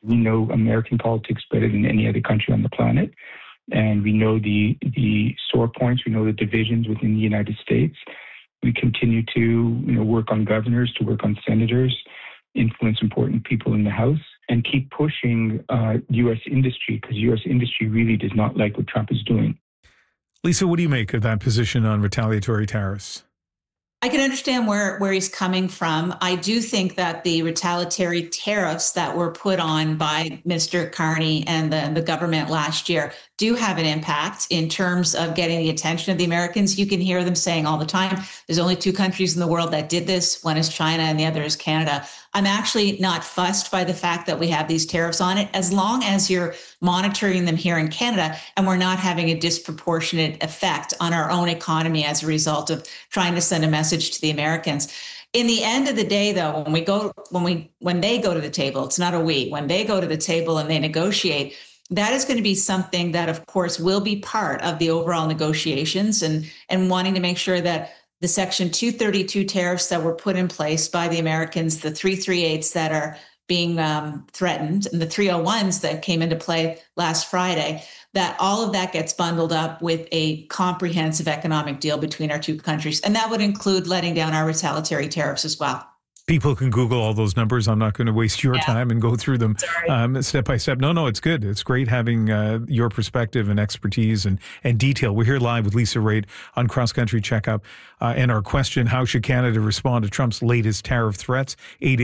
We know American politics better than any other country on the planet. And we know the sore points. We know the divisions within the United States. We continue to work on governors, to work on senators, influence important people in the House, and keep pushing U.S. industry, because U.S. industry really does not like what Trump is doing. Lisa, what do you make of that position on retaliatory tariffs? I can understand where he's coming from. I do think that the retaliatory tariffs that were put on by Mr. Carney and the government last year do have an impact in terms of getting the attention of the Americans. You can hear them saying all the time, there's only two countries in the world that did this. One is China and the other is Canada. I'm actually not fussed by the fact that we have these tariffs on it, as long as you're monitoring them here in Canada and we're not having a disproportionate effect on our own economy as a result of trying to send a message to the Americans. In the end of the day, though, when they go to the table, it's not a we, when they go to the table and they negotiate, that is going to be something that, of course, will be part of the overall negotiations and wanting to make sure that the Section 232 tariffs that were put in place by the Americans, the 338s that are being threatened, and the 301s that came into play last Friday, that all of that gets bundled up with a comprehensive economic deal between our two countries. And that would include letting down our retaliatory tariffs as well. People can Google all those numbers. I'm not going to waste your time and go through them step by step. No, it's good. It's great having your perspective and expertise and detail. We're here live with Lisa Raitt on Cross Country Checkup. And our question, how should Canada respond to Trump's latest tariff threats?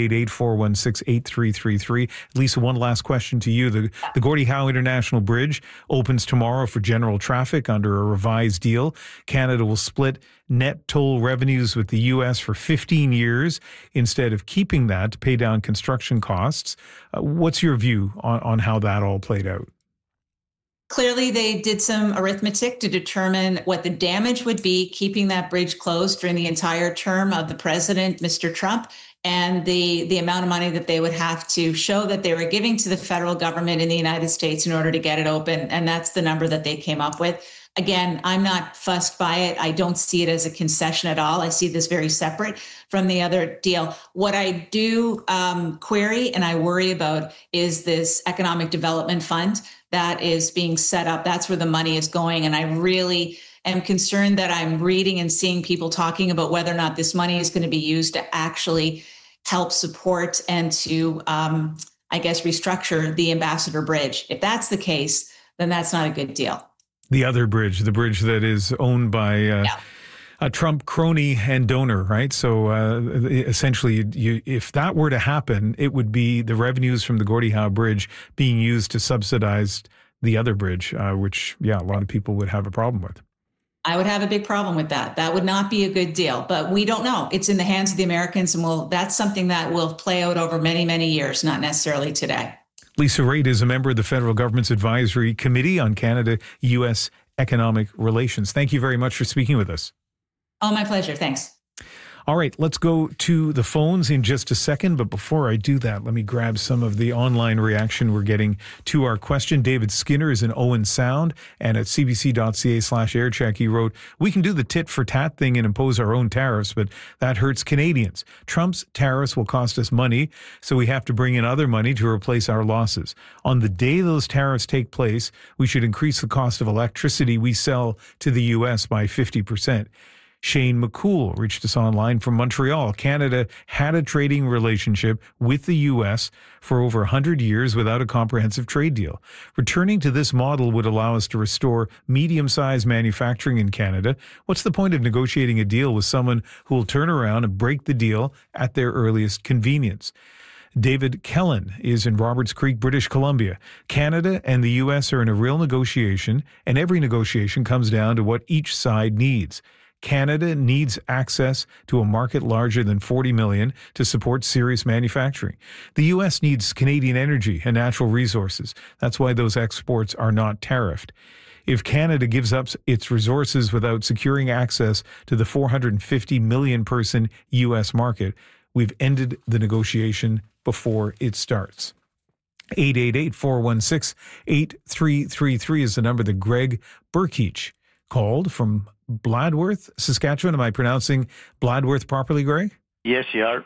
888-416-8333. Lisa, one last question to you. The Gordie Howe International Bridge opens tomorrow for general traffic under a revised deal. Canada will split net toll revenues with the U.S. for 15 years instead of keeping that to pay down construction costs. What's your view on how that all played out? Clearly, they did some arithmetic to determine what the damage would be keeping that bridge closed during the entire term of the president, Mr. Trump, and the amount of money that they would have to show that they were giving to the federal government in the United States in order to get it open. And that's the number that they came up with. Again, I'm not fussed by it. I don't see it as a concession at all. I see this very separate from the other deal. What I do query and I worry about is this economic development fund that is being set up. That's where the money is going. And I really am concerned that I'm reading and seeing people talking about whether or not this money is going to be used to actually help support and to, restructure the Ambassador Bridge. If that's the case, then that's not a good deal. The other bridge, the bridge that is owned by a Trump crony and donor, right? So essentially, if that were to happen, it would be the revenues from the Gordie Howe Bridge being used to subsidize the other bridge, which, a lot of people would have a problem with. I would have a big problem with that. That would not be a good deal, but we don't know. It's in the hands of the Americans, and that's something that will play out over many, many years, not necessarily today. Lisa Raitt is a member of the federal government's Advisory Committee on Canada-U.S. Economic Relations. Thank you very much for speaking with us. Oh, my pleasure. Thanks. All right, let's go to the phones in just a second. But before I do that, let me grab some of the online reaction we're getting to our question. David Skinner is in Owen Sound, and at cbc.ca/aircheck, he wrote, "We can do the tit for tat thing and impose our own tariffs, but that hurts Canadians. Trump's tariffs will cost us money, so we have to bring in other money to replace our losses. On the day those tariffs take place, we should increase the cost of electricity we sell to the U.S. by 50%. Shane McCool reached us online from Montreal. Canada had a trading relationship with the U.S. for over 100 years without a comprehensive trade deal. Returning to this model would allow us to restore medium-sized manufacturing in Canada. What's the point of negotiating a deal with someone who will turn around and break the deal at their earliest convenience?" David Kellen is in Roberts Creek, British Columbia. Canada and the U.S. are in a real negotiation, and every negotiation comes down to what each side needs. Canada needs access to a market larger than 40 million to support serious manufacturing. The U.S. needs Canadian energy and natural resources. That's why those exports are not tariffed. If Canada gives up its resources without securing access to the 450 million person U.S. market, we've ended the negotiation before it starts. 888-416-8333 is the number that Greg Burkeach called from Bladworth, Saskatchewan. Am I pronouncing Bladworth properly, Greg? Yes, you are.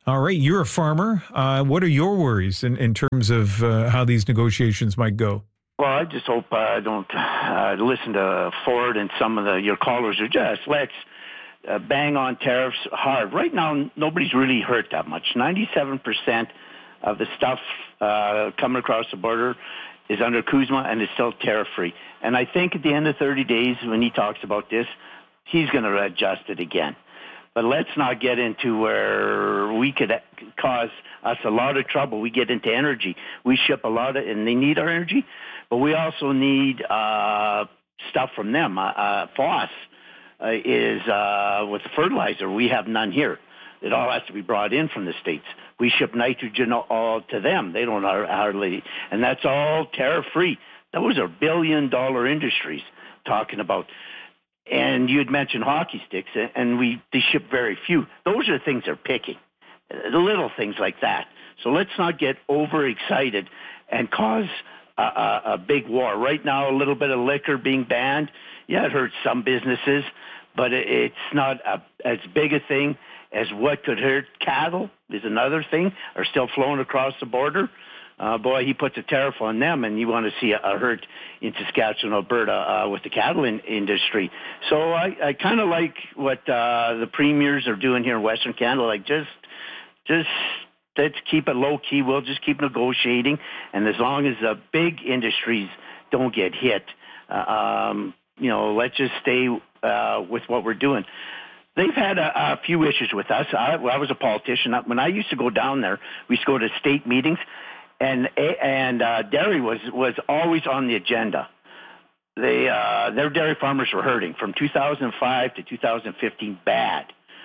All right, you're a farmer. What are your worries in terms of how these negotiations might go? Well, I just hope I don't listen to Ford and some of your callers are just, let's bang on tariffs hard. Right now, nobody's really hurt that much. 97% of the stuff coming across the border is under CUSMA and is still tariff-free. And I think at the end of 30 days, when he talks about this, he's going to adjust it again. But let's not get into where we could cause us a lot of trouble. We get into energy. We ship a lot of, and they need our energy, but we also need stuff from them. Phos is with the fertilizer. We have none here. It all has to be brought in from the States. We ship nitrogen all to them. They don't hardly, and that's all tariff-free. Those are billion-dollar industries talking about. And you had mentioned hockey sticks, and they ship very few. Those are the things they're picking, the little things like that. So let's not get overexcited and cause a big war. Right now, a little bit of liquor being banned, yeah, it hurts some businesses, but it's not as big a thing as what could hurt cattle is another thing, are still flowing across the border. Boy, he puts a tariff on them, and you want to see a hurt in Saskatchewan, Alberta, with the cattle industry. So I kind of like what the premiers are doing here in Western Canada. Like, just let's keep it low key. We'll just keep negotiating, and as long as the big industries don't get hit, let's just stay with what we're doing. They've had a few issues with us. I was a politician. When I used to go down there, we used to go to state meetings. And dairy was always on the agenda. Their dairy farmers were hurting from 2005 to 2015 bad.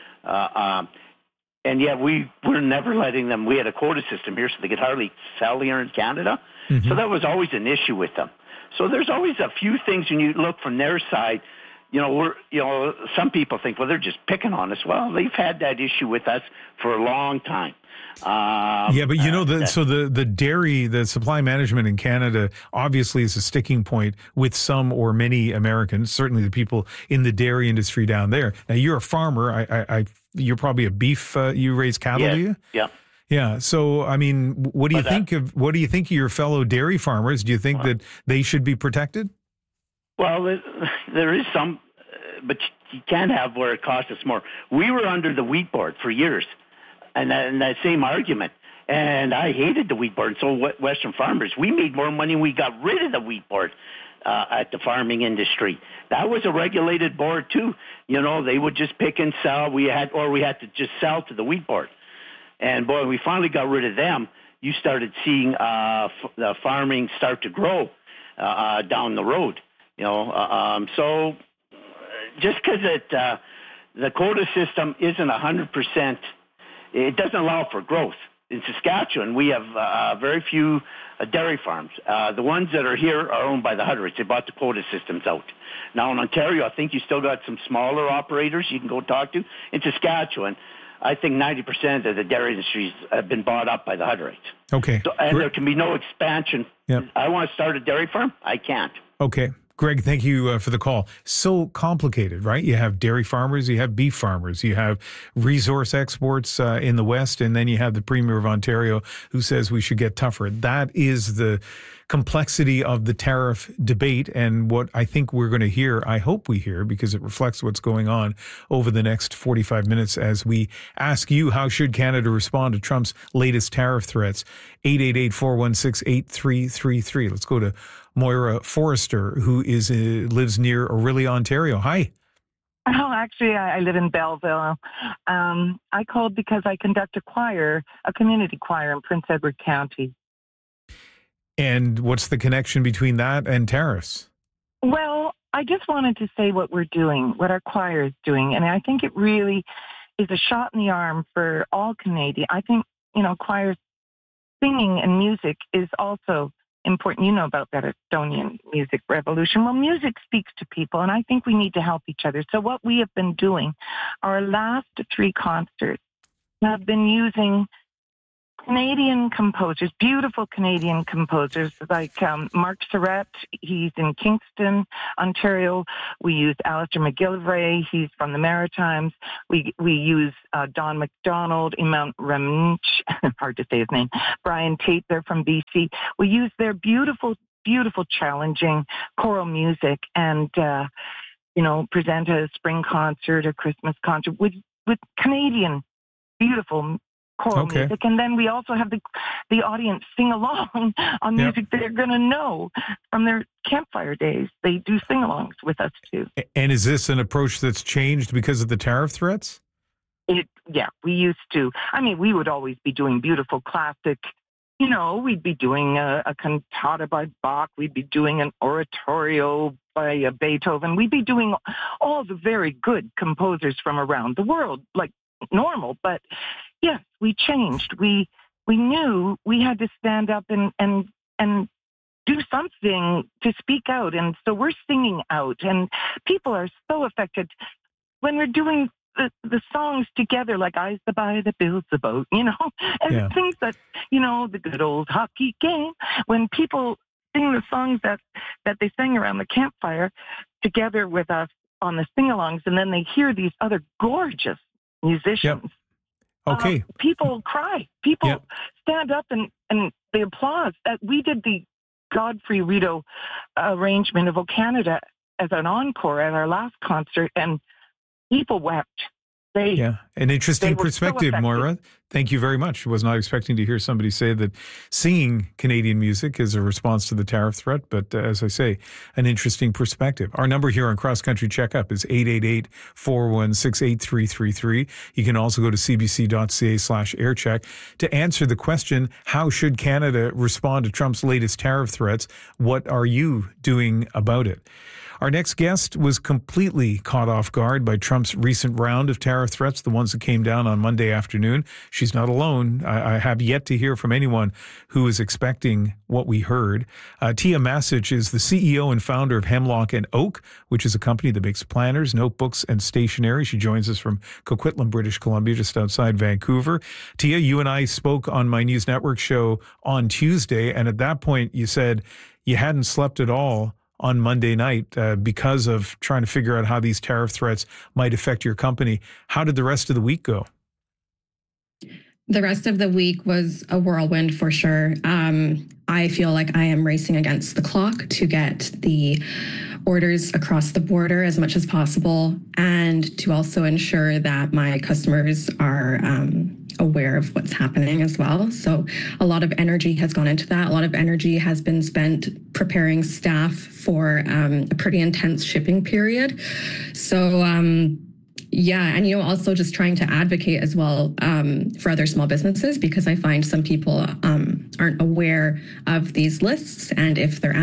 And yet we were never letting them. We had a quota system here, so they could hardly sell here in Canada. Mm-hmm. So that was always an issue with them. So there's always a few things when you look from their side. Some people think, well, they're just picking on us. Well, they've had that issue with us for a long time. But the dairy, the supply management in Canada obviously is a sticking point with some or many Americans, certainly the people in the dairy industry down there. Now, you're a farmer. You're probably a beef, you raise cattle, do you? Yeah. Yeah. So, I mean, what do you think of your fellow dairy farmers? Do you think that they should be protected? Well, there is some, but you can't have where it costs us more. We were under the wheat board for years, and that same argument. And I hated the wheat board. So Western farmers, we made more money when we got rid of the wheat board at the farming industry. That was a regulated board too. They would just pick and sell. We had to just sell to the wheat board. And boy, we finally got rid of them. You started seeing the farming start to grow down the road. So just because the quota system isn't 100%, it doesn't allow for growth. In Saskatchewan, we have very few dairy farms. The ones that are here are owned by the Hutterites. They bought the quota systems out. Now in Ontario, I think you still got some smaller operators you can go talk to. In Saskatchewan, I think 90% of the dairy industries have been bought up by the Hutterites. Okay. And there can be no expansion. Yep. I want to start a dairy farm. I can't. Okay. Greg, thank you for the call. So complicated, right? You have dairy farmers, you have beef farmers, you have resource exports in the West, and then you have the Premier of Ontario who says we should get tougher. That is the complexity of the tariff debate, and what I think we're going to hear, I hope we hear, because it reflects what's going on over the next 45 minutes as we ask you, how should Canada respond to Trump's latest tariff threats? 888-416-8333. Let's go to Moira Forrester, who lives near Orillia, Ontario. Hi. Oh, actually, I live in Belleville. I called because I conduct a community choir in Prince Edward County. And what's the connection between that and tariffs? Well, I just wanted to say what we're doing, what our choir is doing. And I think it really is a shot in the arm for all Canadians. I think, choirs singing and music is also important. You know about that Estonian music revolution. Well, music speaks to people, and I think we need to help each other. So what we have been doing, our last 3 concerts have been using Canadian composers, beautiful Canadian composers like Mark Surratt. He's in Kingston, Ontario. We use Alistair McGillivray. He's from the Maritimes. We use Don McDonald, Imant Remnich, hard to say his name, Brian Tate. They're from BC. We use their beautiful, challenging choral music and, present a spring concert, a Christmas concert with Canadian beautiful choral music, and then we also have the audience sing along on music they're going to know from their campfire days. They do sing-alongs with us too. And is this an approach that's changed because of the tariff threats? We used to. I mean, we would always be doing beautiful classic. We'd be doing a cantata by Bach. We'd be doing an oratorio by Beethoven. We'd be doing all the very good composers from around the world, like normal, but yes, we changed. We knew we had to stand up and do something to speak out, and so we're singing out, and people are so affected when we're doing the songs together, like "I's the Buy that Builds the Boat," and things that the good old hockey game. When people sing the songs that they sang around the campfire together with us on the sing-alongs, and then they hear these other gorgeous musicians. Yep. Okay. People cry. People stand up and they applaud. We did the Godfrey Rito arrangement of "O Canada" as an encore at our last concert, and people wept. An interesting perspective, so Moira. Thank you very much. I was not expecting to hear somebody say that singing Canadian music is a response to the tariff threat, but as I say, an interesting perspective. Our number here on Cross Country Checkup is 888-416-8333. You can also go to cbc.ca/aircheck to answer the question, how should Canada respond to Trump's latest tariff threats? What are you doing about it? Our next guest was completely caught off guard by Trump's recent round of tariff threats, the ones that came down on Monday afternoon. She's not alone. I have yet to hear from anyone who is expecting what we heard. Tia Masich is the CEO and founder of Hemlock and Oak, which is a company that makes planners, notebooks, and stationery. She joins us from Coquitlam, British Columbia, just outside Vancouver. Tia, you and I spoke on my News Network show on Tuesday, and at that point you said you hadn't slept at all on Monday night because of trying to figure out how these tariff threats might affect your company. How did the rest of the week go? The rest of the week was a whirlwind for sure. I feel like I am racing against the clock to get the orders across the border as much as possible, and to also ensure that my customers are aware of what's happening as well. So a lot of energy has gone into that. A lot of energy has been spent preparing staff for a pretty intense shipping period. So and also just trying to advocate as well for other small businesses, because I find some people aren't aware of these lists and if their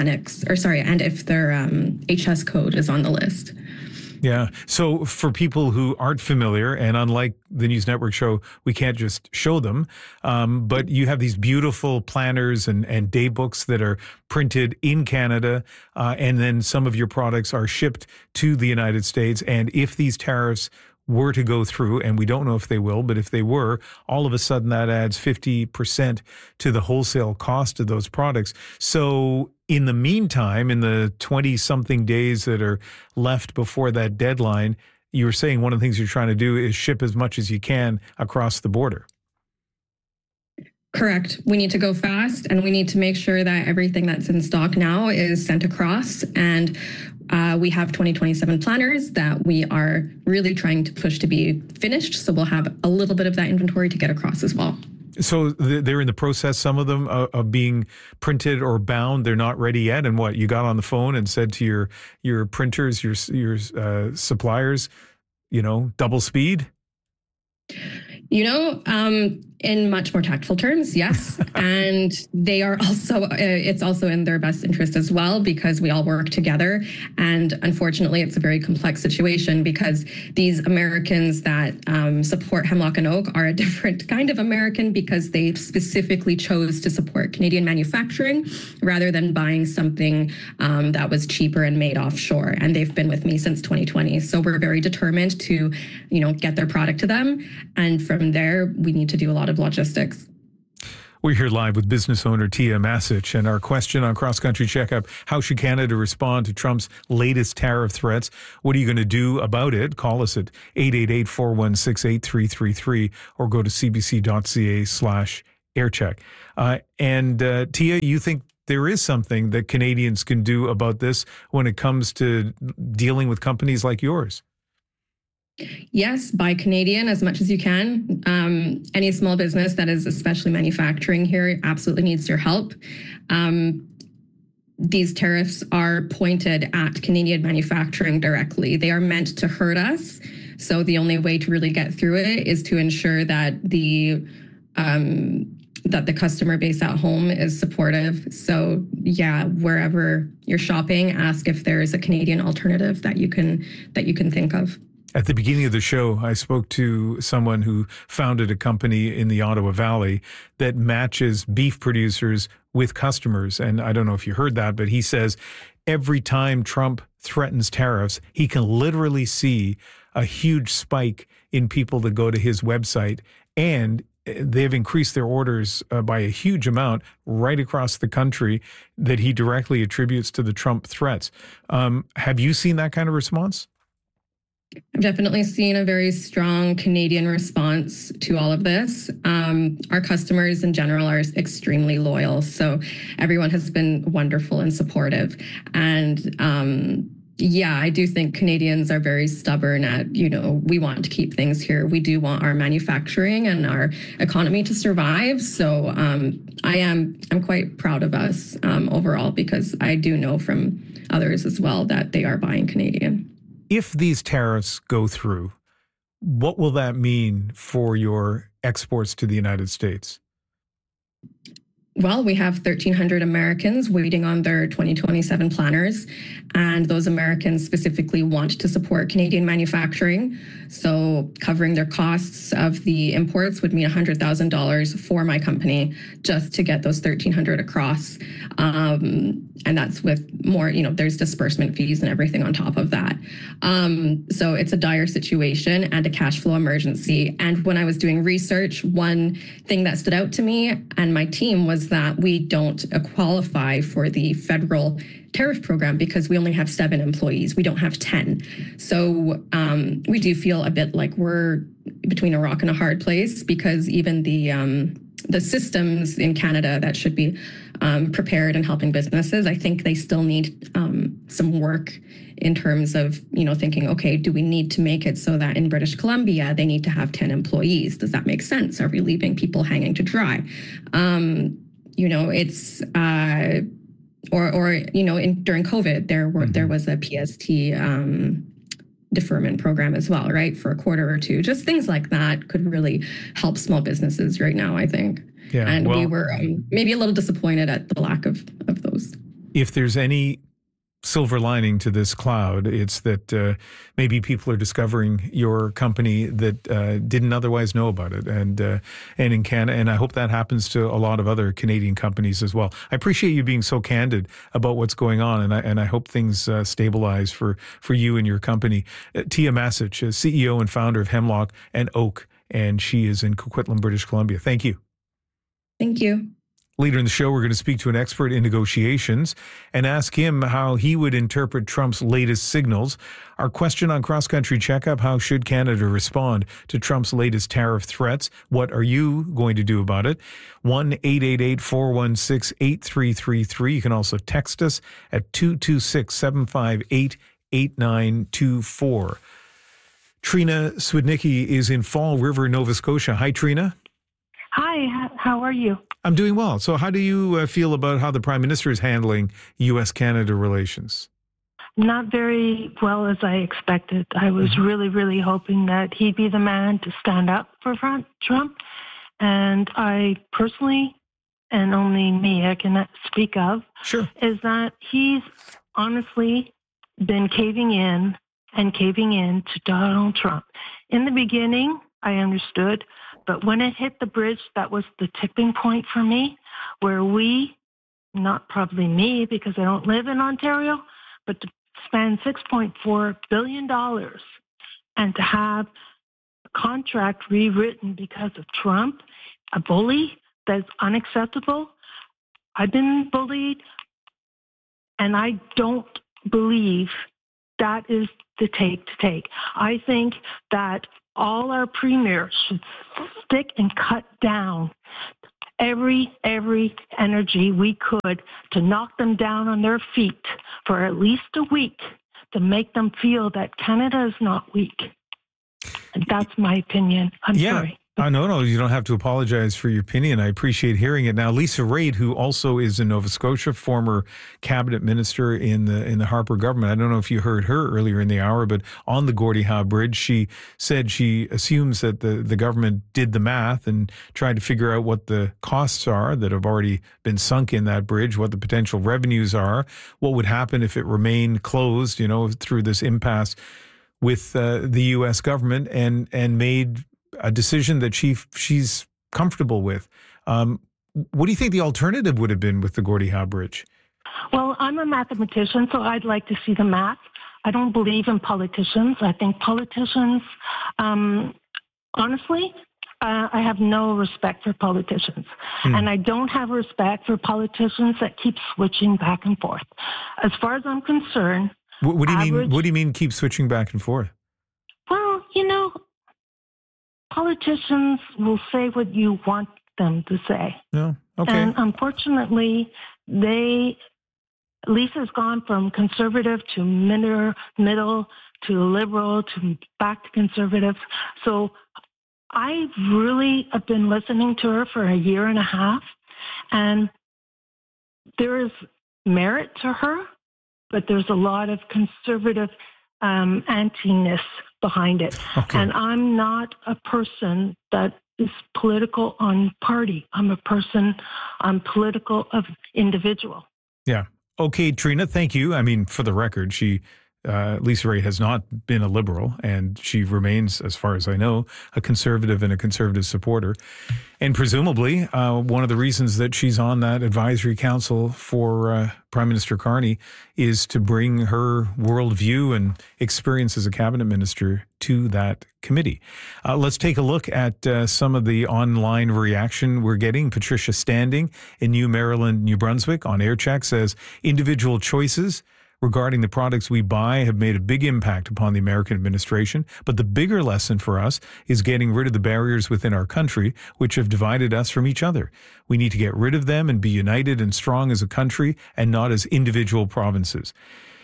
HS code is on the list. Yeah. So for people who aren't familiar, and unlike the News Network show, we can't just show them, but you have these beautiful planners and day books that are printed in Canada, and then some of your products are shipped to the United States. And if these tariffs were to go through, and we don't know if they will, but if they were, all of a sudden that adds 50% to the wholesale cost of those products. So in the meantime, in the 20-something days that are left before that deadline, you were saying one of the things you're trying to do is ship as much as you can across the border. Correct. We need to go fast, and we need to make sure that everything that's in stock now is sent across. And we have 2027 planners that we are really trying to push to be finished. So we'll have a little bit of that inventory to get across as well. So they're in the process, some of them, of being printed or bound. They're not ready yet. And what, you got on the phone and said to your printers, your suppliers, double speed? In much more tactful terms, yes. And they are also, it's also in their best interest as well, because we all work together. And unfortunately, it's a very complex situation, because these Americans that support Hemlock and Oak are a different kind of American, because they specifically chose to support Canadian manufacturing rather than buying something that was cheaper and made offshore. And they've been with me since 2020. So we're very determined to, get their product to them. And from there, we need to do a lot of logistics. We're here live with business owner Tia Masich, and our question on Cross Country Checkup: how should Canada respond to Trump's latest tariff threats? What are you going to do about it? Call us at 888-416-8333 or go to cbc.ca/aircheck. Tia, you think there is something that Canadians can do about this when it comes to dealing with companies like yours? Yes, buy Canadian as much as you can. Any small business that is especially manufacturing here absolutely needs your help. These tariffs are pointed at Canadian manufacturing directly. They are meant to hurt us. So the only way to really get through it is to ensure that the customer base at home is supportive. So yeah, wherever you're shopping, ask if there is a Canadian alternative that you can think of. At the beginning of the show, I spoke to someone who founded a company in the Ottawa Valley that matches beef producers with customers. And I don't know if you heard that, but he says every time Trump threatens tariffs, he can literally see a huge spike in people that go to his website, and they've increased their orders by a huge amount right across the country that he directly attributes to the Trump threats. Have you seen that kind of response? I've definitely seen a very strong Canadian response to all of this. Our customers in general are extremely loyal, so everyone has been wonderful and supportive. And yeah, I do think Canadians are very stubborn at, we want to keep things here. We do want our manufacturing and our economy to survive. So I'm quite proud of us overall, because I do know from others as well that they are buying Canadian. If these tariffs go through, what will that mean for your exports to the United States? Well, we have 1,300 Americans waiting on their 2027 planners, and those Americans specifically want to support Canadian manufacturing. So covering their costs of the imports would mean $100,000 for my company just to get those 1,300 across. And that's with more, there's disbursement fees and everything on top of that. So it's a dire situation and a cash flow emergency. And when I was doing research, one thing that stood out to me and my team was that we don't qualify for the federal tariff program because we only have 7 employees. We don't have 10. So we do feel a bit like we're between a rock and a hard place, because even the systems in Canada that should be prepared and helping businesses, I think they still need some work in terms of, thinking, okay, do we need to make it so that in British Columbia, they need to have 10 employees? Does that make sense? Are we leaving people hanging to dry? It's, during COVID, there was a PST deferment program as well, right? For a quarter or two, just things like that could really help small businesses right now, I think. Yeah, and we were maybe a little disappointed at the lack of those. If there's any silver lining to this cloud, it's that maybe people are discovering your company that didn't otherwise know about it, and in Canada, and I hope that happens to a lot of other Canadian companies as well. I appreciate you being so candid about what's going on, and I hope things stabilize for you and your company. Tia Masich is CEO and founder of Hemlock and Oak, and she is in Coquitlam, British Columbia. Thank you. Thank you. Later in the show, we're going to speak to an expert in negotiations and ask him how he would interpret Trump's latest signals. Our question on Cross Country Checkup: how should Canada respond to Trump's latest tariff threats? What are you going to do about it? 1-888-416-8333. You can also text us at 226-758-8924. Trina Swidnicki is in Fall River, Nova Scotia. Hi, Trina. Hi, how are you? I'm doing well. So how do you feel about how the Prime Minister is handling U.S.-Canada relations? Not very well, as I expected. I was really, really hoping that he'd be the man to stand up for Trump. And I personally, and only me I can speak of, is that he's honestly been caving in to Donald Trump. In the beginning, I understood. But when it hit the bridge, that was the tipping point for me, where we, not probably me because I don't live in Ontario, but to spend $6.4 billion and to have a contract rewritten because of Trump, a bully, that's unacceptable. I've been bullied, and I don't believe that is the take to take. I think that all our premiers should stick and cut down every energy we could to knock them down on their feet for at least a week to make them feel that Canada is not weak. And that's my opinion. I'm sorry. No, you don't have to apologize for your opinion. I appreciate hearing it. Now, Lisa Raitt, who also is in Nova Scotia, former cabinet minister in the Harper government. I don't know if you heard her earlier in the hour, but on the Gordie Howe Bridge, she said she assumes that the government did the math and tried to figure out what the costs are that have already been sunk in that bridge, what the potential revenues are, what would happen if it remained closed, through this impasse with the U.S. government, and made a decision that she's comfortable with. What do you think the alternative would have been with the Gordie Howe Bridge? Well, I'm a mathematician, so I'd like to see the math. I don't believe in politicians. I think politicians, honestly, I have no respect for politicians. And I don't have respect for politicians that keep switching back and forth. As far as I'm concerned... What do you mean? What do you mean keep switching back and forth? Well, politicians will say what you want them to say. No, okay. And unfortunately, Lisa's gone from conservative to middle to liberal to back to conservative. So I really have been listening to her for a year and a half, and there is merit to her, but there's a lot of conservative anti-ness behind it. Okay. And I'm not a person that is political on party. I'm political of individual. Yeah. Okay, Trina, thank you. I mean, for the record, Lisa Raitt has not been a liberal, and she remains, as far as I know, a conservative and a conservative supporter. And presumably, one of the reasons that she's on that advisory council for Prime Minister Carney is to bring her worldview and experience as a cabinet minister to that committee. Let's take a look at some of the online reaction we're getting. Patricia Standing in New Maryland, New Brunswick on AirCheck says, individual choices regarding the products we buy have made a big impact upon the American administration, but the bigger lesson for us is getting rid of the barriers within our country, which have divided us from each other. We need to get rid of them and be united and strong as a country and not as individual provinces.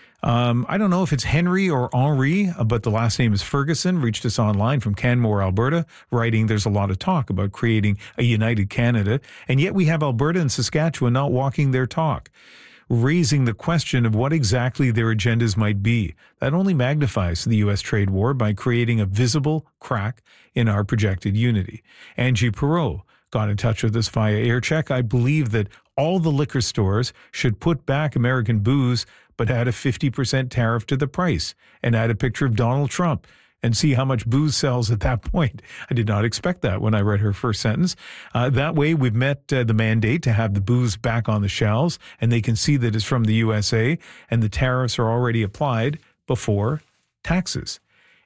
I don't know if it's Henry or Henri, but the last name is Ferguson, reached us online from Canmore, Alberta, writing, there's a lot of talk about creating a united Canada, and yet we have Alberta and Saskatchewan not walking their talk, raising the question of what exactly their agendas might be. That only magnifies the U.S. trade war by creating a visible crack in our projected unity. Angie Perot got in touch with us via AirCheck. I believe that all the liquor stores should put back American booze, but add a 50% tariff to the price and add a picture of Donald Trump and see how much booze sells at that point. I did not expect that when I read her first sentence. That way, we've met the mandate to have the booze back on the shelves, and they can see that it's from the USA, and the tariffs are already applied before taxes.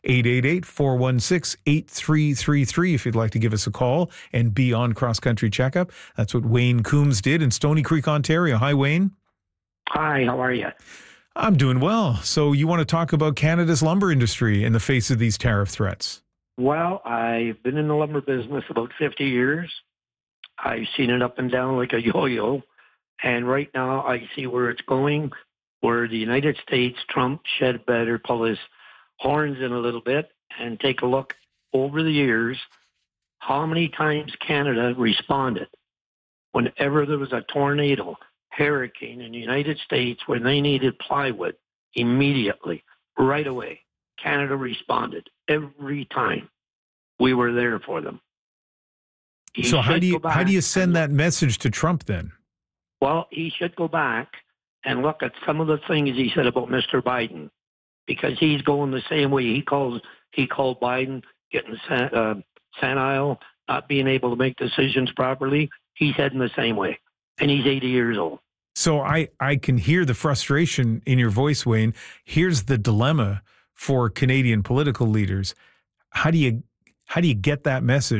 888-416-8333 if you'd like to give us a call and be on Cross Country Checkup. That's what Wayne Coombs did in Stony Creek, Ontario. Hi, Wayne. Hi, how are you? I'm doing well. So you want to talk about Canada's lumber industry in the face of these tariff threats? Well, I've been in the lumber business about 50 years. I've seen it up and down like a yo-yo. And right now I see where it's going, where the United States, Trump should better pull his horns in a little bit and take a look over the years how many times Canada responded whenever there was a tornado, hurricane in the United States when they needed plywood immediately, right away. Responded every time. We were there for them. So how do you send that message to Trump then? Well, he should go back and look at some of the things he said about Mr. Biden, because he's going the same way. He called Biden getting senile, not being able to make decisions properly. He's heading the same way, and he's 80 years old. So I can hear the frustration in your voice, Wayne. Here's the dilemma for Canadian political leaders. How do you get that message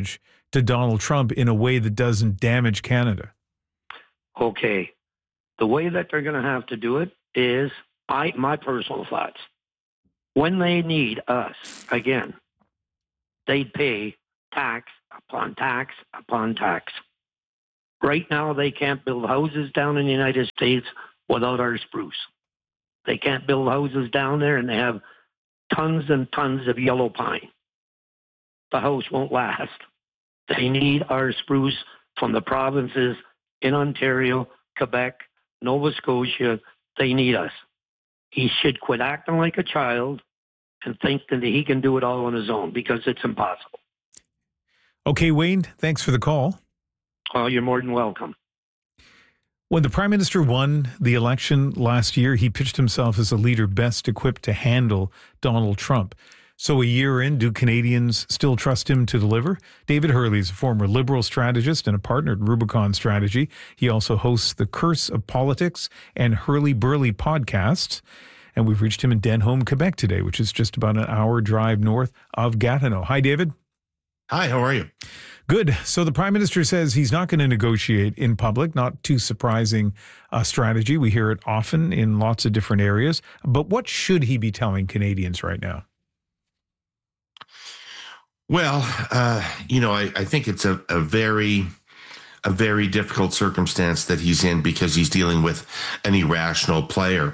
to Donald Trump in a way that doesn't damage Canada? Okay. The way that they're going to have to do it is, my personal thoughts, when they need us, again, they'd pay tax upon tax upon tax. Right now, they can't build houses down in the United States without our spruce. They can't build houses down there, and they have tons and tons of yellow pine. The house won't last. They need our spruce from the provinces in Ontario, Quebec, Nova Scotia. They need us. He should quit acting like a child and think that he can do it all on his own, because it's impossible. Okay, Wayne, thanks for the call. Oh, you're more than welcome. When the Prime Minister won the election last year, he pitched himself as a leader best equipped to handle Donald Trump. So a year in, do Canadians still trust him to deliver? David Hurley is a former Liberal strategist and a partner at Rubicon Strategy. He also hosts the Curse of Politics and Hurley Burley podcasts. And we've reached him in Denholm, Quebec today, which is just about an hour drive north of Gatineau. Hi, David. Hi, how are you? Good. So the Prime Minister says he's not going to negotiate in public. Not too surprising strategy. We hear it often in lots of different areas. But what should he be telling Canadians right now? Well, I think it's a very difficult circumstance that he's in, because he's dealing with an irrational player.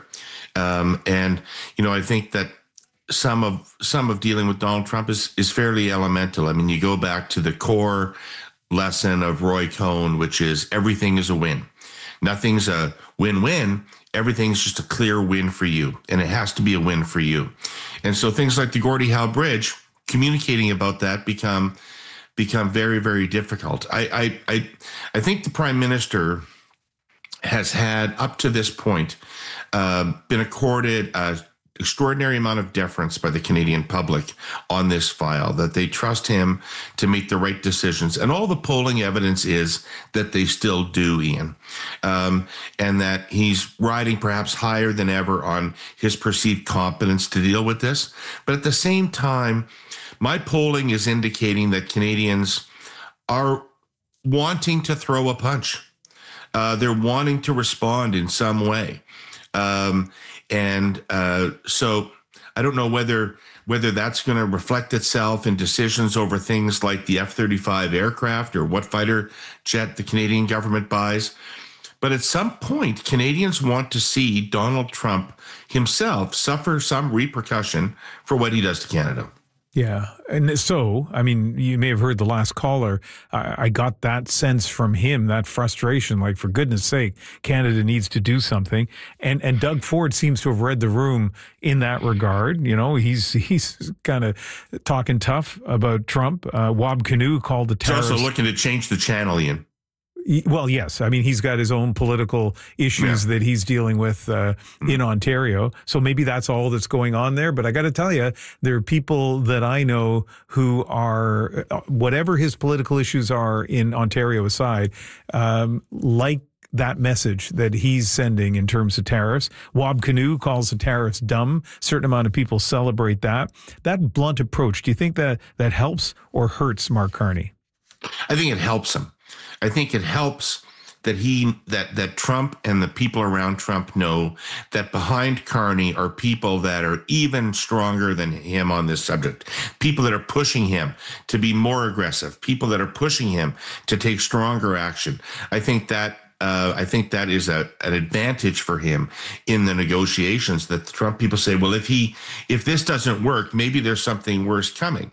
I think that some of dealing with Donald Trump is fairly elemental. I mean, you go back to the core lesson of Roy Cohn, which is everything is a win. Nothing's a win-win. Everything's just a clear win for you, and it has to be a win for you. And so things like the Gordie Howe Bridge, communicating about that become very, very difficult. I think the Prime Minister has had, up to this point, been accorded an extraordinary amount of deference by the Canadian public on this file, that they trust him to make the right decisions. And all the polling evidence is that they still do, Ian, and that he's riding perhaps higher than ever on his perceived competence to deal with this. But at the same time, my polling is indicating that Canadians are wanting to throw a punch. They're wanting to respond in some way. So I don't know whether that's going to reflect itself in decisions over things like the F-35 aircraft or what fighter jet the Canadian government buys. But at some point, Canadians want to see Donald Trump himself suffer some repercussion for what he does to Canada. Yeah. And so, I mean, you may have heard the last caller. I got that sense from him, that frustration, like, for goodness sake, Canada needs to do something. And Doug Ford seems to have read the room in that regard. You know, he's kind of talking tough about Trump. Wab Kinew called the terrorists. He's also looking to change the channel, Ian. Well, yes. I mean, he's got his own political issues that he's dealing with in Ontario. So maybe that's all that's going on there. But I got to tell you, there are people that I know who are, whatever his political issues are in Ontario aside, like that message that he's sending in terms of tariffs. Wab Kinew calls the tariffs dumb. A certain amount of people celebrate that. That blunt approach, do you think that helps or hurts Mark Carney? I think it helps him. I think it helps that Trump and the people around Trump know that behind Carney are people that are even stronger than him on this subject, people that are pushing him to be more aggressive, people that are pushing him to take stronger action. I think that is an advantage for him in the negotiations, that the Trump people say, well, if this doesn't work, maybe there's something worse coming.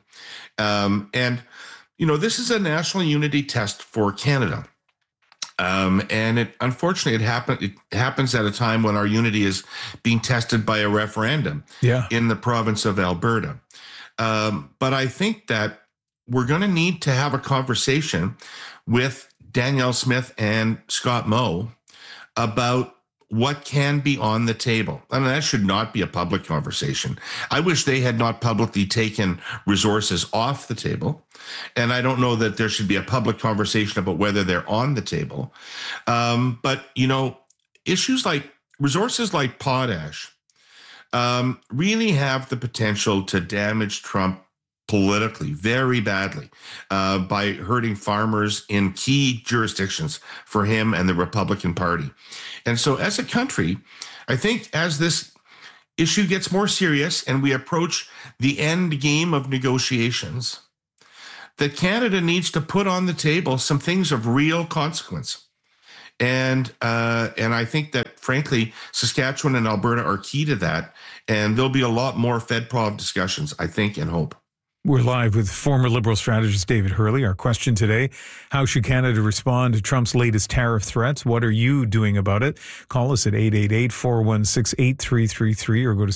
This is a national unity test for Canada. And unfortunately, it happens at a time when our unity is being tested by a referendum in the province of Alberta. But I think that we're going to need to have a conversation with Danielle Smith and Scott Moe about what can be on the table. I mean, that should not be a public conversation. I wish they had not publicly taken resources off the table. And I don't know that there should be a public conversation about whether they're on the table. But, issues like resources like potash really have the potential to damage Trump politically very badly by hurting farmers in key jurisdictions for him and the Republican Party. And so as a country, I think as this issue gets more serious and we approach the end game of negotiations, that Canada needs to put on the table some things of real consequence. And I think that, frankly, Saskatchewan and Alberta are key to that. And there'll be a lot more FedProv discussions, I think, and hope. We're live with former Liberal strategist David Herle. Our question today, how should Canada respond to Trump's latest tariff threats? What are you doing about it? Call us at 888-416-8333 or go to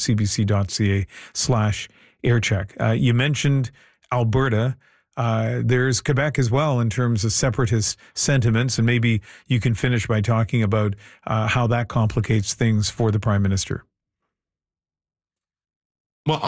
cbc.ca/aircheck. You mentioned Alberta. There's Quebec as well in terms of separatist sentiments, and maybe you can finish by talking about how that complicates things for the Prime Minister. Well,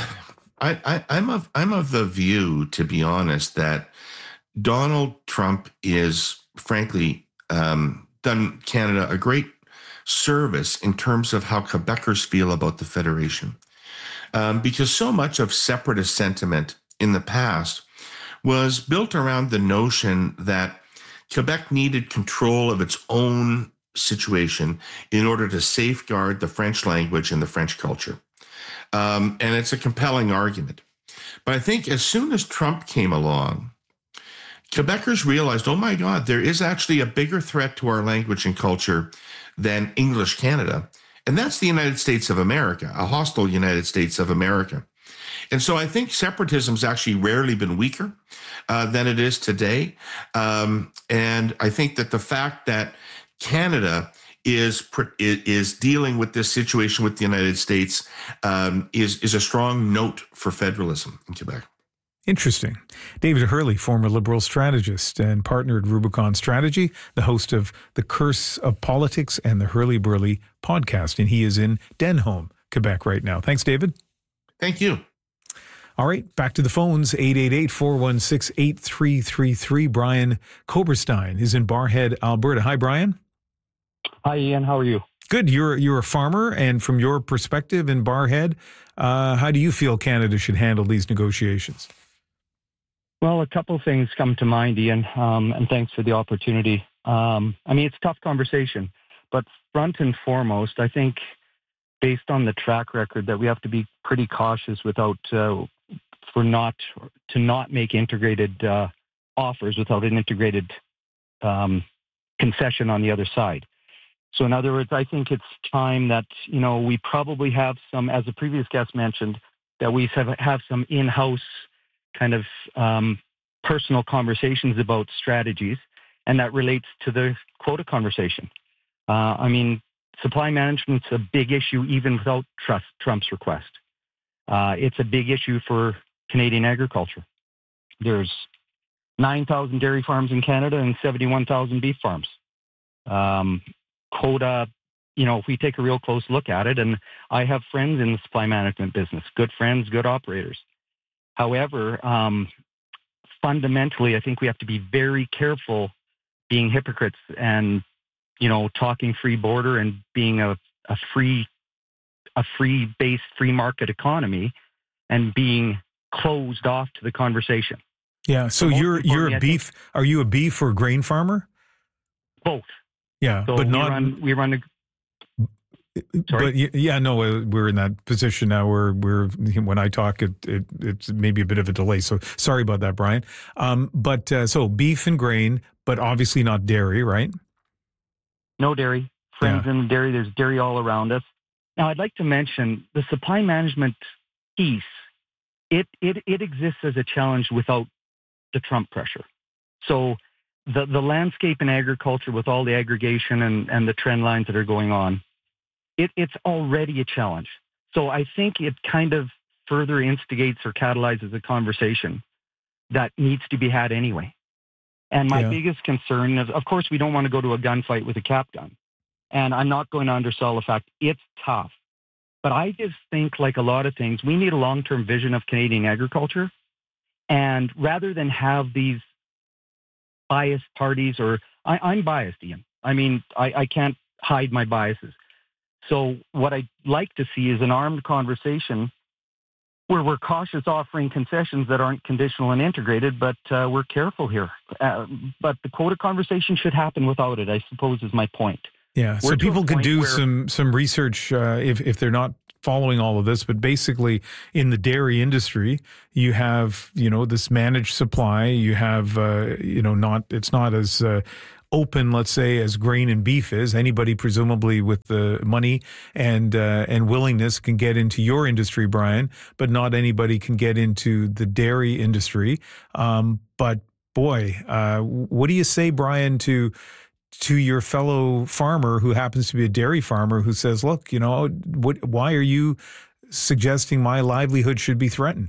I'm of the view, to be honest, that Donald Trump is, frankly, done Canada a great service in terms of how Quebecers feel about the Federation. Because so much of separatist sentiment in the past was built around the notion that Quebec needed control of its own situation in order to safeguard the French language and the French culture. And it's a compelling argument. But I think as soon as Trump came along, Quebecers realized, oh my God, there is actually a bigger threat to our language and culture than English Canada. And that's the United States of America, a hostile United States of America. And so I think separatism's actually rarely been weaker than it is today. And I think that the fact that Canada is dealing with this situation with the United States is a strong note for federalism in Quebec. Interesting. David Herle, former Liberal strategist and partner at Rubicon Strategy, the host of The Curse of Politics and the Hurley-Burley podcast, and he is in Denholm, Quebec right now. Thanks, David. Thank you. All right, back to the phones, 888-416-8333. Brian Koberstein is in Barrhead, Alberta. Hi, Brian. Hi, Ian. How are you? Good. You're a farmer, and from your perspective in Barrhead, how do you feel Canada should handle these negotiations? Well, a couple of things come to mind, Ian, and thanks for the opportunity. It's a tough conversation, but front and foremost, I think based on the track record that we have to be pretty cautious not make integrated offers without an integrated concession on the other side. So in other words, I think it's time that, we probably have some, as the previous guest mentioned, that we have some in-house kind of personal conversations about strategies, and that relates to the quota conversation. Supply management's a big issue even without Trump's request. It's a big issue for Canadian agriculture. There's 9,000 dairy farms in Canada and 71,000 beef farms. Quota, if we take a real close look at it, and I have friends in the supply management business, good friends, good operators. However, fundamentally, I think we have to be very careful being hypocrites and, talking free border and being a free-based free market economy and being closed off to the conversation. Yeah. So you're a beef. Are you a beef or grain farmer? Both. Yeah, so but we run. Sorry. But we're in that position now where when I talk, it's maybe a bit of a delay. So sorry about that, Brian. So beef and grain, but obviously not dairy, right? No dairy. Friends in dairy. There's dairy all around us. Now, I'd like to mention the supply management piece. It exists as a challenge without the Trump pressure. So the landscape in agriculture with all the aggregation and the trend lines that are going on, it's already a challenge. So I think it kind of further instigates or catalyzes a conversation that needs to be had anyway. And my biggest concern is, of course, we don't want to go to a gunfight with a cap gun. And I'm not going to undersell the fact it's tough. But I just think, like a lot of things, we need a long-term vision of Canadian agriculture. And rather than have these biased parties, or I'm biased, Ian. I can't hide my biases. So what I'd like to see is an armed conversation we're cautious offering concessions that aren't conditional and integrated, but we're careful here. But the quota conversation should happen without it, I suppose, is my point. Yeah, so people can do some research if they're not following all of this, but basically in the dairy industry, you have, this managed supply, you have, it's not as open, let's say, as grain and beef is. Anybody presumably with the money and willingness can get into your industry, Brian, but not anybody can get into the dairy industry. But boy, what do you say, Brian, to your fellow farmer who happens to be a dairy farmer who says, look, why are you suggesting my livelihood should be threatened?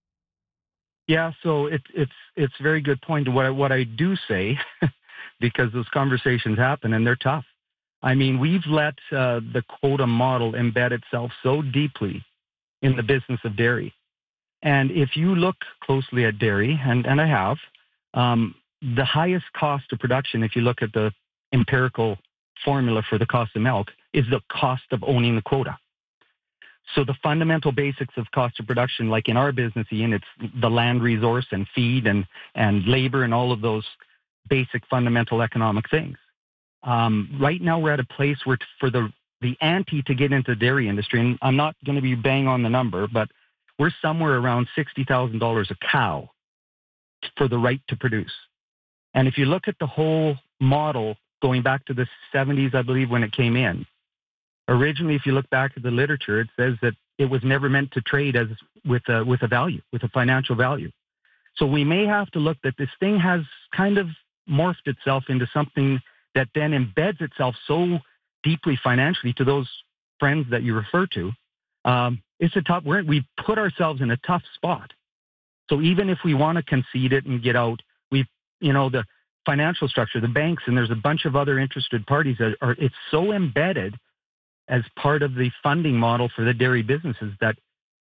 Yeah, so it's a very good point. What I do say, because those conversations happen and they're tough. I mean, we've let the quota model embed itself so deeply in the business of dairy. And if you look closely at dairy, and I have, the highest cost of production, if you look at the empirical formula for the cost of milk, is the cost of owning the quota. So the fundamental basics of cost of production, like in our business, Ian, it's the land resource and feed and labor and all of those basic fundamental economic things. Right now we're at a place where for the ante to get into the dairy industry, and I'm not going to be bang on the number, but we're somewhere around $60,000 a cow for the right to produce. And if you look at the whole model going back to the 70s, I believe, when it came in, originally, if you look back at the literature, it says that it was never meant to trade as with a value, with a financial value. So we may have to look that this thing has kind of morphed itself into something that then embeds itself so deeply financially to those friends that you refer to. It's a tough. We put ourselves in a tough spot. So even if we want to concede it and get out, the financial structure, the banks, and there's a bunch of other interested parties that it's so embedded as part of the funding model for the dairy businesses that,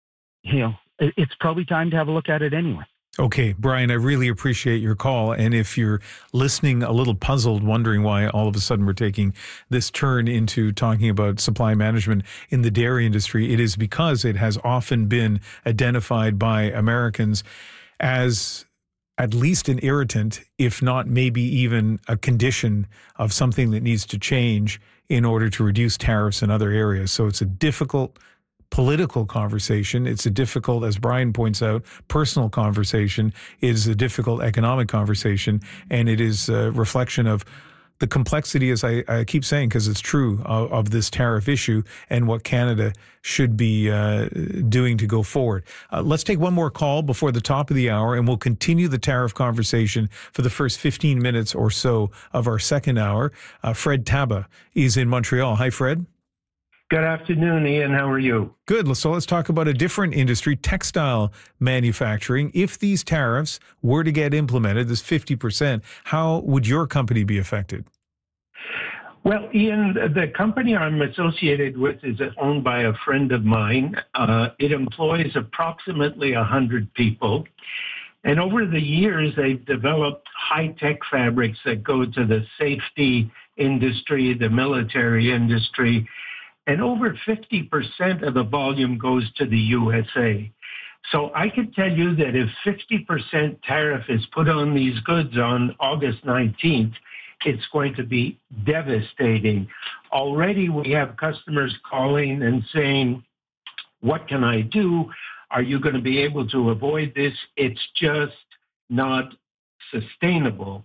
it's probably time to have a look at it anyway. Okay, Brian, I really appreciate your call. And if you're listening a little puzzled, wondering why all of a sudden we're taking this turn into talking about supply management in the dairy industry, it is because it has often been identified by Americans as at least an irritant, if not maybe even a condition of something that needs to change in order to reduce tariffs in other areas. So it's a difficult political conversation. It's a difficult, as Brian points out, personal conversation. It is a difficult economic conversation. And it is a reflection of the complexity, as I keep saying, because it's true, of this tariff issue and what Canada should be doing to go forward. Let's take one more call before the top of the hour, and we'll continue the tariff conversation for the first 15 minutes or so of our second hour. Fred Taba is in Montreal. Hi, Fred. Good afternoon, Ian. How are you? Good. So let's talk about a different industry, textile manufacturing. If these tariffs were to get implemented, this 50%, how would your company be affected? Well, Ian, the company I'm associated with is owned by a friend of mine. It employs approximately 100 people. And over the years, they've developed high-tech fabrics that go to the safety industry, the military industry, and over 50% of the volume goes to the USA. So I can tell you that if 50% tariff is put on these goods on August 19th, it's going to be devastating. Already we have customers calling and saying, what can I do? Are you going to be able to avoid this? It's just not sustainable.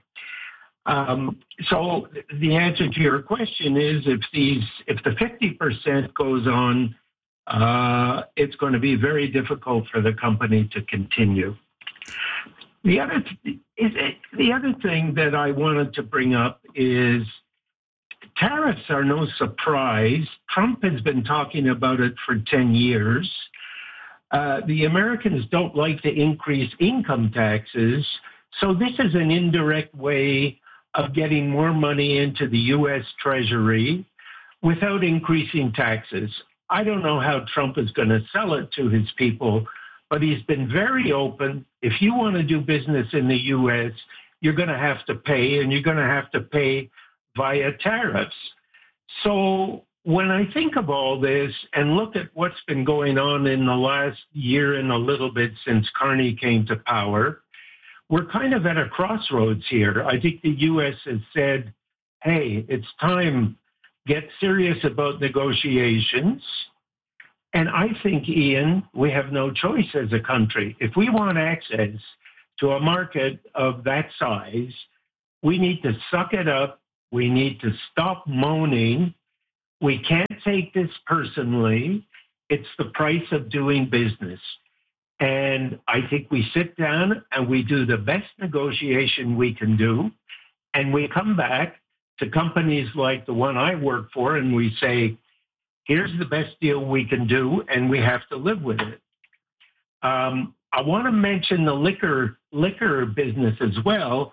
So the answer to your question is if the 50% goes on, it's going to be very difficult for the company to continue. The other thing that I wanted to bring up is tariffs are no surprise. Trump has been talking about it for 10 years. The Americans don't like to increase income taxes, so this is an indirect way of getting more money into the U.S. Treasury without increasing taxes. I don't know how Trump is going to sell it to his people, but he's been very open. If you want to do business in the U.S., you're going to have to pay, and you're going to have to pay via tariffs. So when I think of all this and look at what's been going on in the last year and a little bit since Carney came to power, we're kind of at a crossroads here. I think the U.S. has said, hey, it's time, get serious about negotiations. And I think, Ian, we have no choice as a country. If we want access to a market of that size, we need to suck it up. We need to stop moaning. We can't take this personally. It's the price of doing business. And I think we sit down and we do the best negotiation we can do. And we come back to companies like the one I work for and we say, here's the best deal we can do, and we have to live with it. I want to mention the liquor business as well.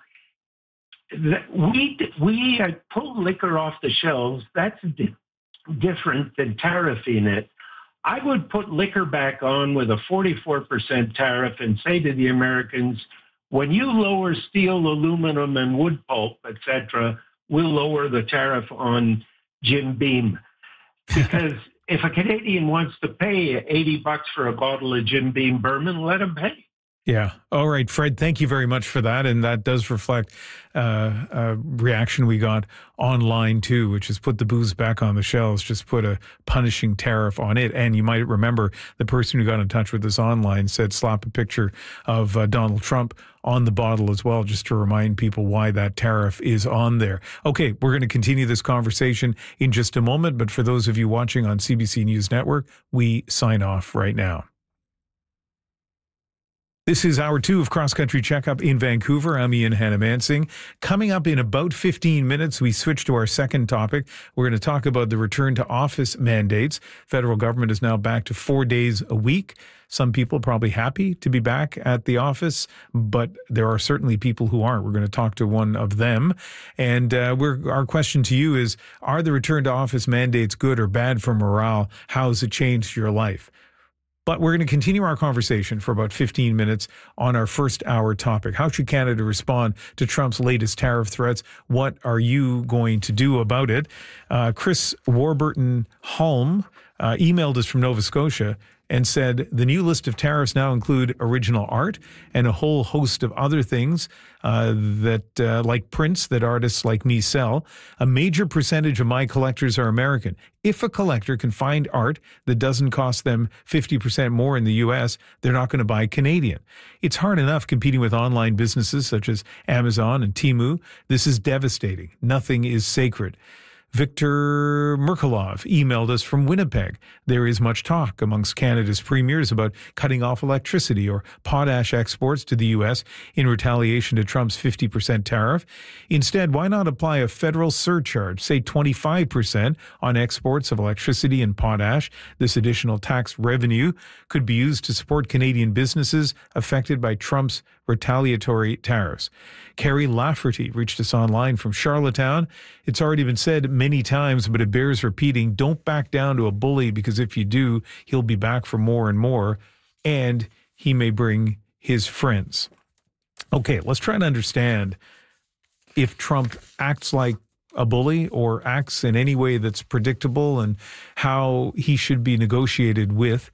We pull liquor off the shelves. That's different than tariffing it. I would put liquor back on with a 44% tariff and say to the Americans, when you lower steel, aluminum, and wood pulp, etc., we'll lower the tariff on Jim Beam. Because if a Canadian wants to pay $80 for a bottle of Jim Beam bourbon, let him pay. Yeah. All right, Fred, thank you very much for that. And that does reflect a reaction we got online too, which is put the booze back on the shelves, just put a punishing tariff on it. And you might remember the person who got in touch with us online said slap a picture of Donald Trump on the bottle as well, just to remind people why that tariff is on there. Okay, we're going to continue this conversation in just a moment. But for those of you watching on CBC News Network, we sign off right now. This is hour 2 of Cross Country Checkup in Vancouver. I'm Ian Hannah-Mansing. Coming up in about 15 minutes, we switch to our second topic. We're going to talk about the return to office mandates. Federal government is now back to 4 days a week. Some people are probably happy to be back at the office, but there are certainly people who aren't. We're going to talk to one of them. And our question to you is, are the return to office mandates good or bad for morale? How has it changed your life? But we're going to continue our conversation for about 15 minutes on our first hour topic. How should Canada respond to Trump's latest tariff threats? What are you going to do about it? Chris Warburton-Holm emailed us from Nova Scotia and said the new list of tariffs now include original art and a whole host of other things like prints that artists like me sell. A major percentage of my collectors are American. If a collector can find art that doesn't cost them 50% more in the U.S., they're not going to buy Canadian. It's hard enough competing with online businesses such as Amazon and Temu. This is devastating. Nothing is sacred. Victor Merkelov emailed us from Winnipeg. There is much talk amongst Canada's premiers about cutting off electricity or potash exports to the U.S. in retaliation to Trump's 50% tariff. Instead, why not apply a federal surcharge, say 25% on exports of electricity and potash? This additional tax revenue could be used to support Canadian businesses affected by Trump's retaliatory tariffs. Carrie Lafferty reached us online from Charlottetown. It's already been said many times, but it bears repeating. Don't back down to a bully, because if you do, he'll be back for more and more, and he may bring his friends. Okay, let's try to understand if Trump acts like a bully or acts in any way that's predictable and how he should be negotiated with.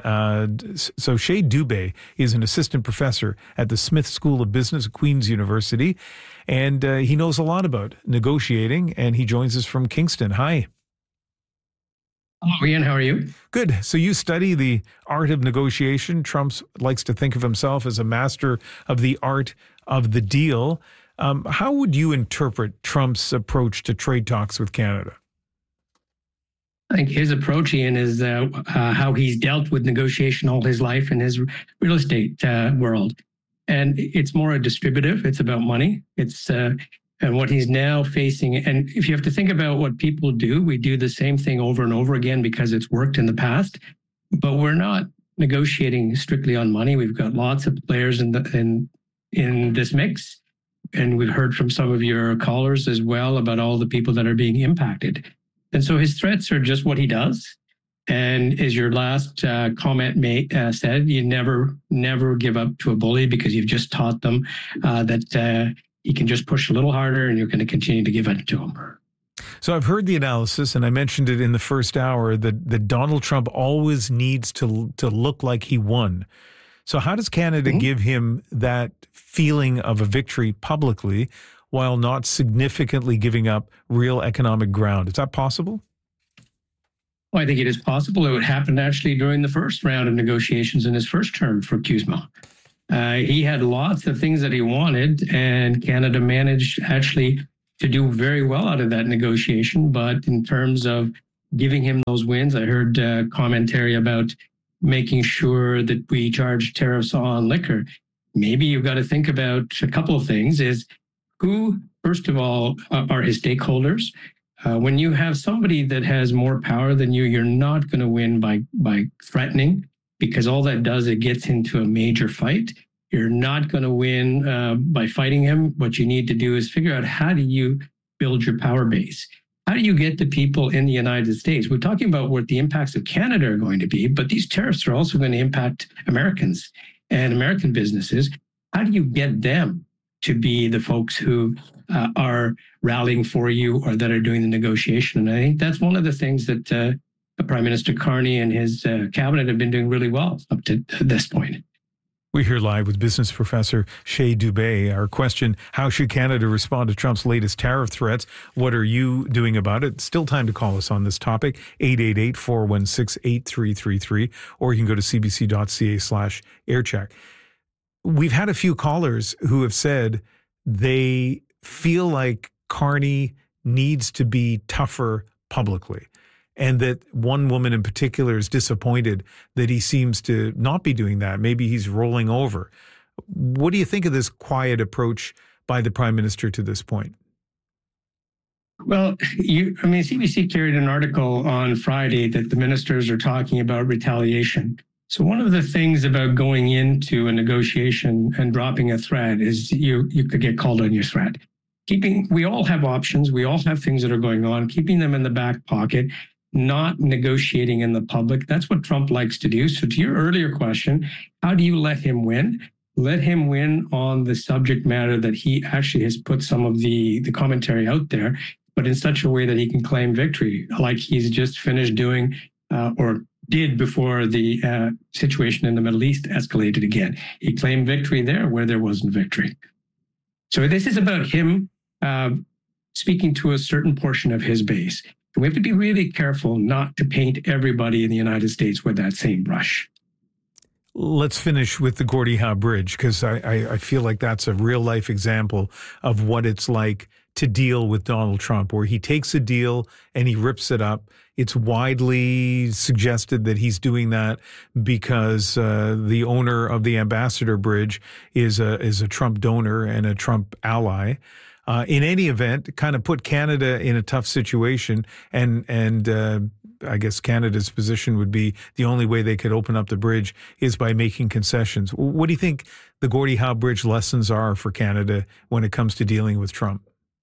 So Shay Dubé is an assistant professor at the Smith School of Business at Queen's University, and he knows a lot about negotiating, and he joins us from Kingston. Hi. Hello, Ian. How are you? Good. So you study the art of negotiation. Trump likes to think of himself as a master of the art of the deal. How would you interpret Trump's approach to trade talks with Canada? I think his approach, Ian, is how he's dealt with negotiation all his life in his real estate world. And it's more a distributive. It's about money. It's and what he's now facing. And if you have to think about what people do, we do the same thing over and over again because it's worked in the past. But we're not negotiating strictly on money. We've got lots of players in this mix. And we've heard from some of your callers as well about all the people that are being impacted. And so his threats are just what he does. And as your last comment said, you never give up to a bully, because you've just taught them that he can just push a little harder and you're going to continue to give it to him. So I've heard the analysis, and I mentioned it in the first hour, that Donald Trump always needs to look like he won. So how does Canada give him that feeling of a victory publicly while not significantly giving up real economic ground? Is that possible? Well, I think it is possible. It would happen actually during the first round of negotiations in his first term for CUSMA. He had lots of things that he wanted, and Canada managed actually to do very well out of that negotiation. But in terms of giving him those wins, I heard commentary about making sure that we charge tariffs on liquor. Maybe you've got to think about a couple of things. Is who, first of all, are his stakeholders? When you have somebody that has more power than you, you're not going to win by threatening, because all that does, it gets into a major fight. You're not going to win by fighting him. What you need to do is figure out, how do you build your power base? How do you get the people in the United States? We're talking about what the impacts of Canada are going to be, but these tariffs are also going to impact Americans and American businesses. How do you get them to be the folks who are rallying for you or that are doing the negotiation? And I think that's one of the things that Prime Minister Carney and his cabinet have been doing really well up to this point. We're here live with business professor Shay Dubé. Our question, how should Canada respond to Trump's latest tariff threats? What are you doing about it? Still time to call us on this topic, 888-416-8333, or you can go to cbc.ca/aircheck. We've had a few callers who have said they feel like Carney needs to be tougher publicly, and that one woman in particular is disappointed that he seems to not be doing that. Maybe he's rolling over. What do you think of this quiet approach by the Prime Minister to this point? Well, CBC carried an article on Friday that the ministers are talking about retaliation. So one of the things about going into a negotiation and dropping a threat is you could get called on your threat. We all have options. We all have things that are going on. Keeping them in the back pocket, not negotiating in the public. That's what Trump likes to do. So to your earlier question, how do you let him win? Let him win on the subject matter that he actually has put some of the commentary out there, but in such a way that he can claim victory, like he's just finished doing or did before the situation in the Middle East escalated again. He claimed victory there where there wasn't victory. So this is about him speaking to a certain portion of his base. We have to be really careful not to paint everybody in the United States with that same brush. Let's finish with the Gordie Howe Bridge, because I feel like that's a real life example of what it's like to deal with Donald Trump, where he takes a deal and he rips it up. It's widely suggested that he's doing that because the owner of the Ambassador Bridge is a Trump donor and a Trump ally. In any event, kind of put Canada in a tough situation, and I guess Canada's position would be the only way they could open up the bridge is by making concessions. What do you think the Gordie Howe Bridge lessons are for Canada when it comes to dealing with Trump?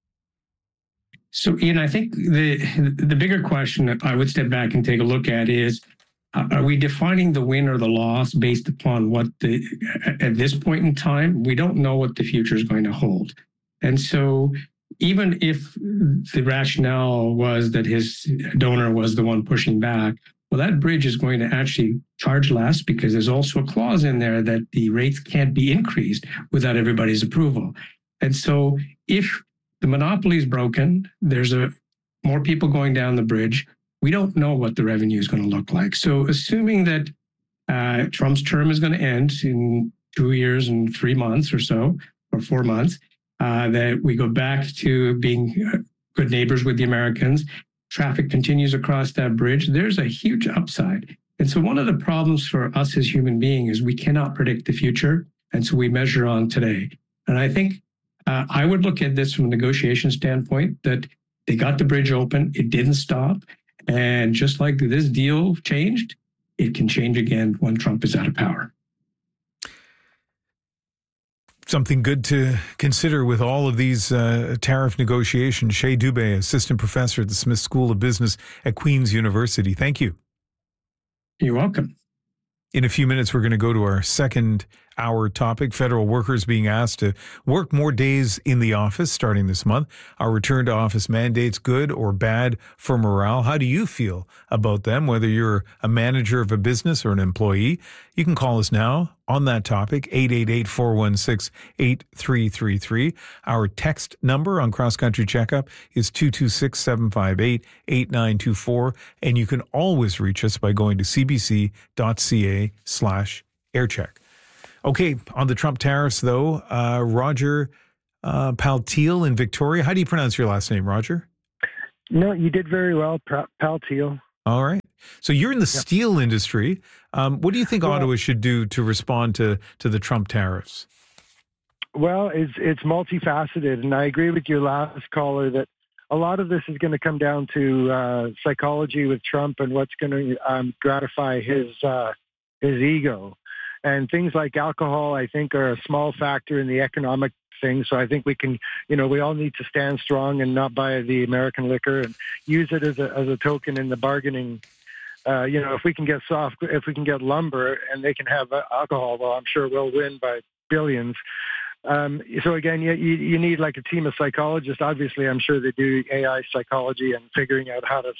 So, Ian, I think the bigger question that I would step back and take a look at is, are we defining the win or the loss based upon what at this point in time, we don't know what the future is going to hold. And so even if the rationale was that his donor was the one pushing back, well, that bridge is going to actually charge less, because there's also a clause in there that the rates can't be increased without everybody's approval. And so if the monopoly is broken, there's more people going down the bridge, we don't know what the revenue is going to look like. So assuming that Trump's term is going to end in 2 years and 3 months or so, or 4 months, that we go back to being good neighbors with the Americans, traffic continues across that bridge, there's a huge upside. And so one of the problems for us as human beings is we cannot predict the future. And so we measure on today. And I think I would look at this from a negotiation standpoint, that they got the bridge open, it didn't stop. And just like this deal changed, it can change again when Trump is out of power. Something good to consider with all of these tariff negotiations. Shay Dubé, assistant professor at the Smith School of Business at Queen's University. Thank you. You're welcome. In a few minutes, we're going to go to our second our topic. Federal workers being asked to work more days in the office starting this month. Our return to office mandates, good or bad for morale? How do you feel about them, whether you're a manager of a business or an employee? You can call us now on that topic, 888-416-8333. Our text number on Cross Country Checkup is 226-758-8924. And you can always reach us by going to cbc.ca/aircheck. Okay, on the Trump tariffs, though, Roger Paltiel in Victoria. How do you pronounce your last name, Roger? No, you did very well, Paltiel. All right. So you're in the steel industry. What do you think Ottawa should do to respond to the Trump tariffs? Well, it's multifaceted, and I agree with your last caller that a lot of this is going to come down to psychology with Trump and what's going to gratify his ego. And things like alcohol, I think, are a small factor in the economic thing. So I think we can, we all need to stand strong and not buy the American liquor and use it as a token in the bargaining. If we can get lumber and they can have alcohol, well, I'm sure we'll win by billions. So again, you need like a team of psychologists. Obviously, I'm sure they do AI psychology and figuring out how to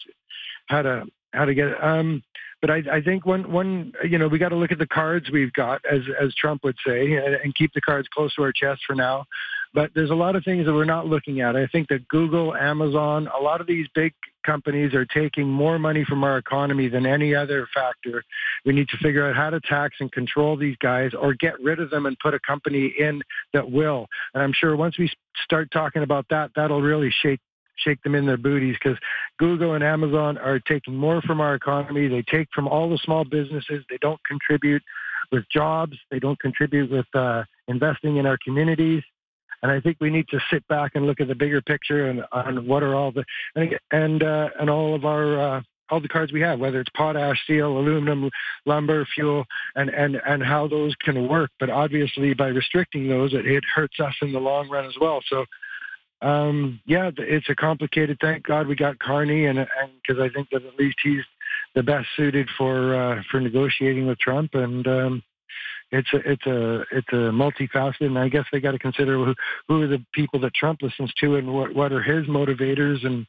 get it. But I think one we got to look at the cards we've got, as Trump would say, and keep the cards close to our chest for now. But there's a lot of things that we're not looking at. I think that Google, Amazon, a lot of these big companies are taking more money from our economy than any other factor. We need to figure out how to tax and control these guys or get rid of them and put a company in that will. And I'm sure once we start talking about that, that'll really shake them in their booties, because Google and Amazon are taking more from our economy. They take from all the small businesses. They don't contribute with jobs. They don't contribute with investing in our communities. And I think we need to sit back and look at the bigger picture and on what are all the and all of our all the cards we have, whether it's potash, steel, aluminum, lumber, fuel, and how those can work. But obviously, by restricting those, it hurts us in the long run as well. So. It's a complicated. Thank God we got Carney, and because I think that at least he's the best suited for negotiating with Trump, and it's a multifaceted. And I guess they got to consider who are the people that Trump listens to, and what are his motivators. And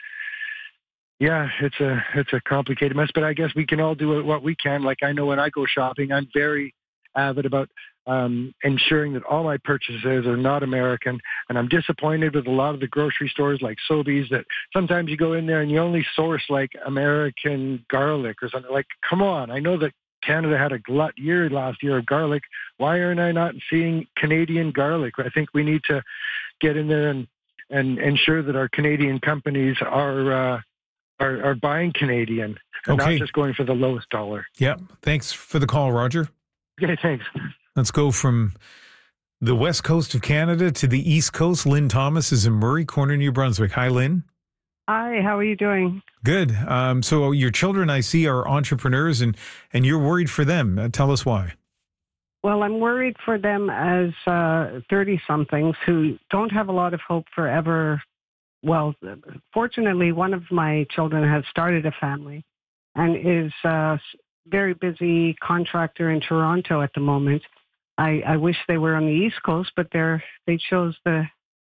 it's a complicated mess. But I guess we can all do what we can. Like I know when I go shopping, I'm very avid about ensuring that all my purchases are not American. And I'm disappointed with a lot of the grocery stores like Sobeys that sometimes you go in there and you only source like American garlic or something. Like, come on. I know that Canada had a glut year last year of garlic. Why aren't I not seeing Canadian garlic? I think we need to get in there and ensure that our Canadian companies are buying Canadian and not just going for the lowest dollar. Yeah. Thanks for the call, Roger. Okay, thanks. Let's go from the west coast of Canada to the east coast. Lynn Thomas is in Murray Corner, New Brunswick. Hi, Lynn. Hi, how are you doing? Good. So your children, I see, are entrepreneurs, and you're worried for them. Tell us why. Well, I'm worried for them as 30-somethings who don't have a lot of hope for ever. Well, fortunately, one of my children has started a family and is very busy contractor in Toronto at the moment. I wish they were on the East Coast, but they chose the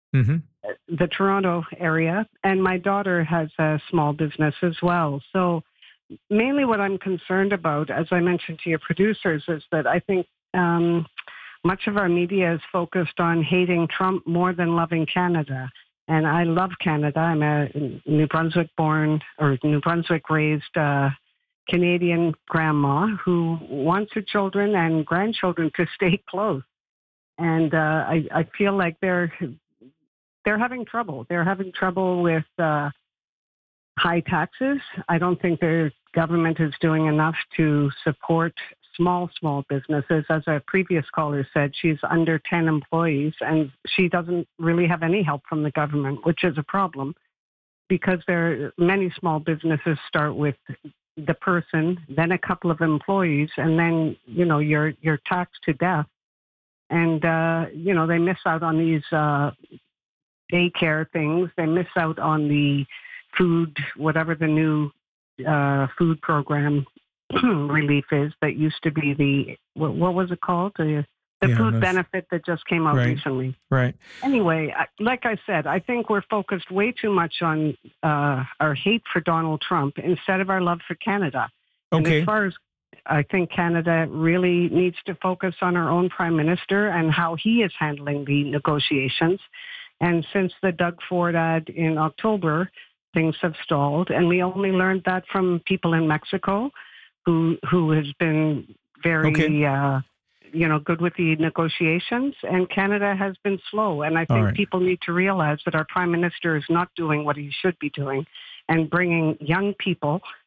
Toronto area. And my daughter has a small business as well. So mainly what I'm concerned about, as I mentioned to your producers, is that I think much of our media is focused on hating Trump more than loving Canada. And I love Canada. I'm a New Brunswick raised Canadian grandma who wants her children and grandchildren to stay close. And I feel like they're having trouble. They're having trouble with high taxes. I don't think their government is doing enough to support small businesses. As a previous caller said, she's under 10 employees, and she doesn't really have any help from the government, which is a problem because many small businesses start with the person, then a couple of employees, and then, you're taxed to death. And, they miss out on these daycare things. They miss out on the food, whatever the new food program relief is that used to be what was it called? The food benefit that just came out right, recently. Right. Anyway, like I said, I think we're focused way too much on our hate for Donald Trump instead of our love for Canada. And as far as I think Canada really needs to focus on our own prime minister and how he is handling the negotiations. And since the Doug Ford ad in October, things have stalled. And we only learned that from people in Mexico who has been very, good with the negotiations. And Canada has been slow. And I think people need to realize that our prime minister is not doing what he should be doing and bringing young people